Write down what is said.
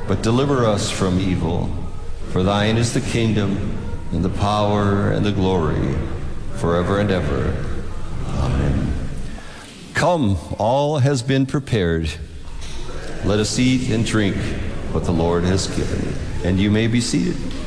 but deliver us from evil. For thine is the kingdom, and the power, and the glory, forever and ever. Amen. Come, all has been prepared. Let us eat and drink what the Lord has given. And you may be seated.